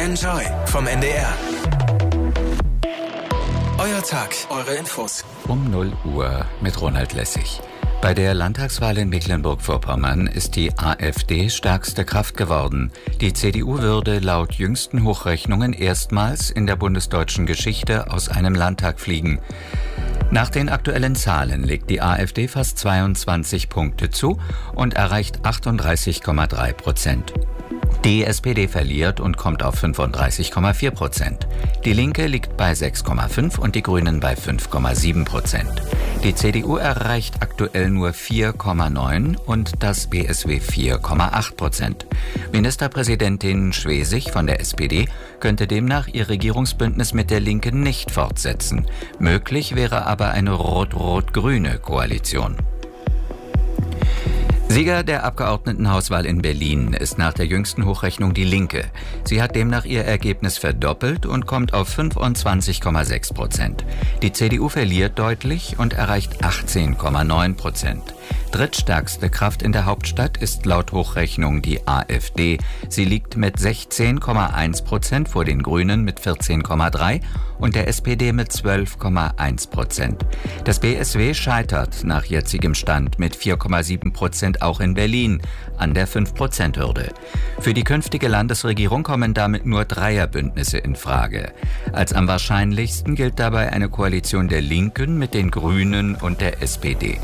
Enjoy vom NDR. Euer Tag, eure Infos. Um 0 Uhr mit Ronald Lessig. Bei der Landtagswahl in Mecklenburg-Vorpommern ist die AfD stärkste Kraft geworden. Die CDU würde laut jüngsten Hochrechnungen erstmals in der bundesdeutschen Geschichte aus einem Landtag fliegen. Nach den aktuellen Zahlen legt die AfD fast 22 Punkte zu und erreicht 38,3%. Die SPD verliert und kommt auf 35,4%. Die Linke liegt bei 6,5% und die Grünen bei 5,7%. Die CDU erreicht aktuell nur 4,9% und das BSW 4,8%. Ministerpräsidentin Schwesig von der SPD könnte demnach ihr Regierungsbündnis mit der Linken nicht fortsetzen. Möglich wäre aber eine rot-rot-grüne Koalition. Sieger der Abgeordnetenhauswahl in Berlin ist nach der jüngsten Hochrechnung die Linke. Sie hat demnach ihr Ergebnis verdoppelt und kommt auf 25,6%. Die CDU verliert deutlich und erreicht 18,9%. Drittstärkste Kraft in der Hauptstadt ist laut Hochrechnung die AfD. Sie liegt mit 16,1% vor den Grünen mit 14,3% und der SPD mit 12,1%. Das BSW scheitert nach jetzigem Stand mit 4,7% auch in Berlin an der 5%-Hürde. Für die künftige Landesregierung kommen damit nur Dreierbündnisse in Frage. Als am wahrscheinlichsten gilt dabei eine Koalition der Linken mit den Grünen und der SPD.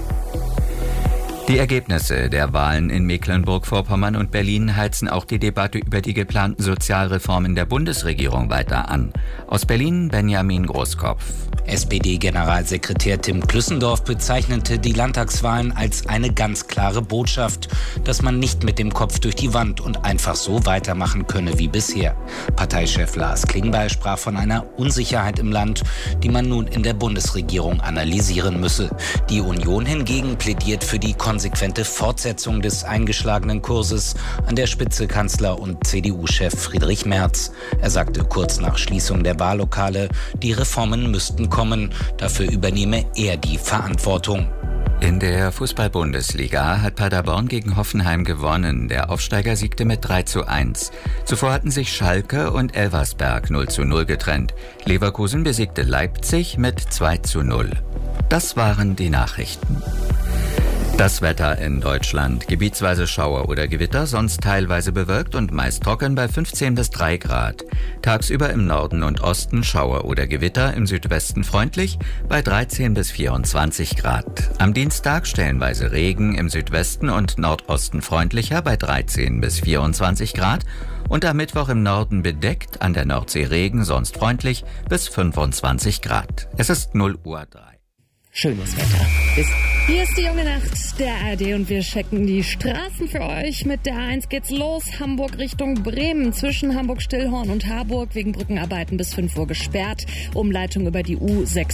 Die Ergebnisse der Wahlen in Mecklenburg-Vorpommern und Berlin heizen auch die Debatte über die geplanten Sozialreformen der Bundesregierung weiter an. Aus Berlin Benjamin Großkopf. SPD-Generalsekretär Tim Klüssendorf bezeichnete die Landtagswahlen als eine ganz klare Botschaft, dass man nicht mit dem Kopf durch die Wand und einfach so weitermachen könne wie bisher. Parteichef Lars Klingbeil sprach von einer Unsicherheit im Land, die man nun in der Bundesregierung analysieren müsse. Die Union hingegen plädiert für die konsequente Fortsetzung des eingeschlagenen Kurses, an der Spitze Kanzler und CDU-Chef Friedrich Merz. Er sagte kurz nach Schließung der Wahllokale, die Reformen müssten kommen, dafür übernehme er die Verantwortung. In der Fußball-Bundesliga hat Paderborn gegen Hoffenheim gewonnen. Der Aufsteiger siegte mit 3:1. Zuvor hatten sich Schalke und Elversberg 0:0 getrennt. Leverkusen besiegte Leipzig mit 2:0. Das waren die Nachrichten. Das Wetter in Deutschland. Gebietsweise Schauer oder Gewitter, sonst teilweise bewölkt und meist trocken bei 15 bis 3 Grad. Tagsüber im Norden und Osten Schauer oder Gewitter, im Südwesten freundlich bei 13 bis 24 Grad. Am Dienstag stellenweise Regen, im Südwesten und Nordosten freundlicher bei 13 bis 24 Grad. Und am Mittwoch im Norden bedeckt, an der Nordsee Regen, sonst freundlich bis 25 Grad. Es ist 0:03. Schönes Wetter. Hier ist die junge Nacht der ARD und wir checken die Straßen für euch. Mit der A1 geht's los. Hamburg Richtung Bremen. Zwischen Hamburg-Stillhorn und Harburg wegen Brückenarbeiten bis 5 Uhr gesperrt. Umleitung über die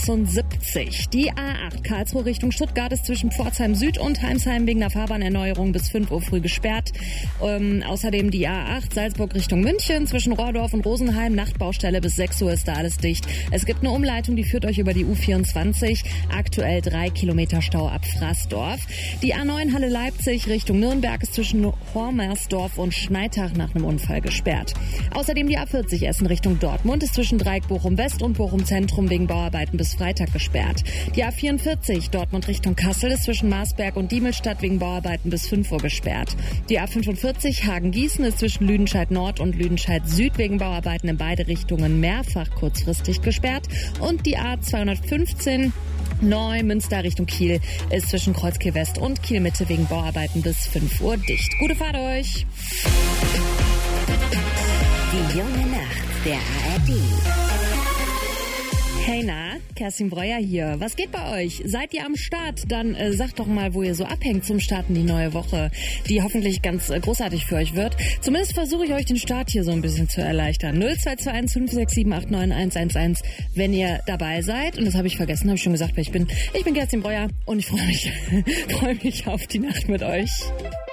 U76. Die A8 Karlsruhe Richtung Stuttgart ist zwischen Pforzheim Süd und Heimsheim wegen der Fahrbahnerneuerung bis 5 Uhr früh gesperrt. Außerdem die A8 Salzburg Richtung München. Zwischen Rohrdorf und Rosenheim. Nachtbaustelle bis 6 Uhr ist da alles dicht. Es gibt eine Umleitung, die führt euch über die U24. Aktuell 3 Kilometer Stau ab Fraßdorf. Die A9 Halle Leipzig Richtung Nürnberg ist zwischen Hormersdorf und Schneitach nach einem Unfall gesperrt. Außerdem die A40 Essen Richtung Dortmund ist zwischen Dreieck Bochum West und Bochum Zentrum wegen Bauarbeiten bis Freitag gesperrt. Die A44 Dortmund Richtung Kassel ist zwischen Marsberg und Diemelstadt wegen Bauarbeiten bis 5 Uhr gesperrt. Die A45 Hagen-Gießen ist zwischen Lüdenscheid Nord und Lüdenscheid Süd wegen Bauarbeiten in beide Richtungen mehrfach kurzfristig gesperrt. Und die A215 Neumünster Richtung Kiel ist zwischen Kreuzkiel West und Kiel Mitte wegen Bauarbeiten bis 5 Uhr dicht. Gute Fahrt euch! Die junge Nacht der ARD. Hey na, Kerstin Breuer hier. Was geht bei euch? Seid ihr am Start? Dann sagt doch mal, wo ihr so abhängt zum Starten die neue Woche, die hoffentlich ganz großartig für euch wird. Zumindest versuche ich euch den Start hier so ein bisschen zu erleichtern. 0221 567 89111, wenn ihr dabei seid. Und das habe ich vergessen, habe ich schon gesagt, wer ich bin. Ich bin Kerstin Breuer und ich freue mich auf die Nacht mit euch.